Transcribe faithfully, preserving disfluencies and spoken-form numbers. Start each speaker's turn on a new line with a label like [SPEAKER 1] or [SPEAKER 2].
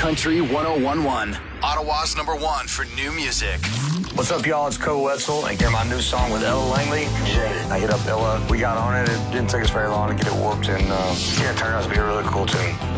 [SPEAKER 1] Country one oh one point one. Ottawa's number one for new music.
[SPEAKER 2] What's up, y'all? It's Cole Wetzel. I hear my new song with Ella Langley. Yeah. I hit up Ella. We got on it. It didn't take us very long to get it warped, and uh, yeah, it turned out to be a really cool tune.